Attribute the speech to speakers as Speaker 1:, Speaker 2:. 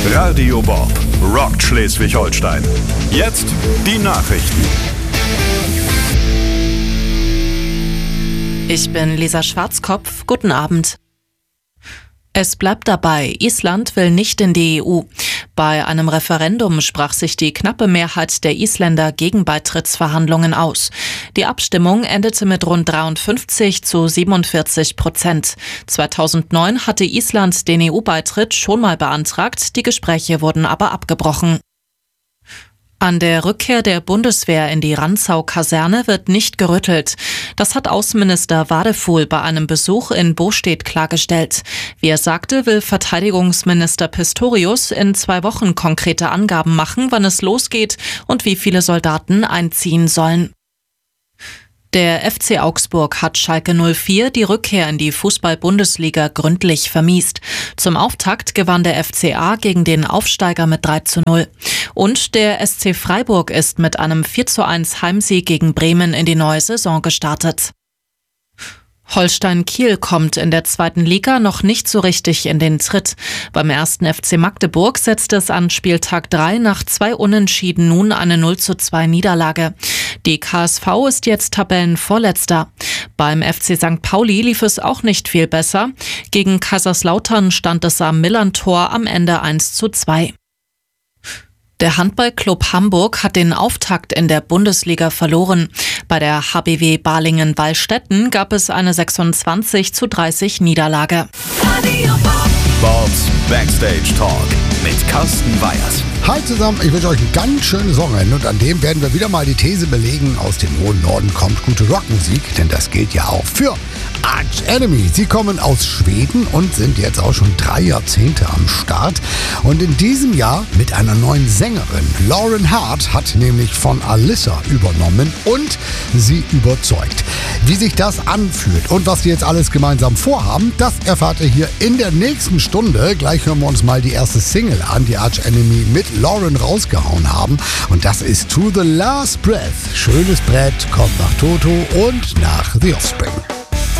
Speaker 1: Radio Bob rockt Schleswig-Holstein. Jetzt die Nachrichten.
Speaker 2: Ich bin Lisa Schwarzkopf. Guten Abend. Es bleibt dabei, Island will nicht in die EU. Bei einem Referendum sprach sich die knappe Mehrheit der Isländer gegen Beitrittsverhandlungen aus. Die Abstimmung endete mit rund 53-47%. 2009 hatte Island den EU-Beitritt schon mal beantragt, die Gespräche wurden aber abgebrochen. An der Rückkehr der Bundeswehr in die Rantzau-Kaserne wird nicht gerüttelt. Das hat Außenminister Wadefuhl bei einem Besuch in Bostedt klargestellt. Wie er sagte, will Verteidigungsminister Pistorius in 2 Wochen konkrete Angaben machen, wann es losgeht und wie viele Soldaten einziehen sollen. Der FC Augsburg hat Schalke 04 die Rückkehr in die Fußball-Bundesliga gründlich vermiest. Zum Auftakt gewann der FCA gegen den Aufsteiger mit 3:0. Und der SC Freiburg ist mit einem 4:1 Heimsieg gegen Bremen in die neue Saison gestartet. Holstein Kiel kommt in der 2. Liga noch nicht so richtig in den Tritt. Beim 1. FC Magdeburg setzt es an Spieltag 3 nach 2 Unentschieden nun eine 0:2 Niederlage. Die KSV ist jetzt Tabellenvorletzter. Beim FC St. Pauli lief es auch nicht viel besser. Gegen Kaiserslautern stand es am Millerntor am Ende 1:2. Der Handballclub Hamburg hat den Auftakt in der Bundesliga verloren. Bei der HBW Balingen-Wallstätten gab es eine 26:30 Niederlage.
Speaker 1: Bobs Backstage Talk mit Carsten Weyers.
Speaker 3: Hi zusammen, ich wünsche euch ein ganz schönes Wochenende und an dem werden wir wieder mal die These belegen, aus dem hohen Norden kommt gute Rockmusik, denn das gilt ja auch für Arch Enemy. Sie kommen aus Schweden und sind jetzt auch schon 3 Jahrzehnte am Start und in diesem Jahr mit einer neuen Sängerin. Lauren Hart hat nämlich von Alyssa übernommen und sie überzeugt. Wie sich das anfühlt und was sie jetzt alles gemeinsam vorhaben, das erfahrt ihr hier in der nächsten Stunde. Gleich hören wir uns mal die erste Single an, die Arch Enemy mit Lauren rausgehauen haben. Und das ist To the Last Breath. Schönes Brett, kommt nach Toto und nach The Offspring.